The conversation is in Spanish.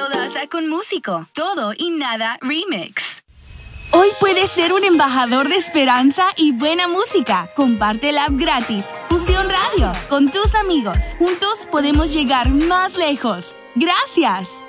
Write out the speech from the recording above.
todaza con músico. Todo y nada remix. Hoy puedes ser un embajador de esperanza y buena música. Comparte el app gratis, Fusión Radio, con tus amigos. Juntos podemos llegar más lejos. ¡Gracias!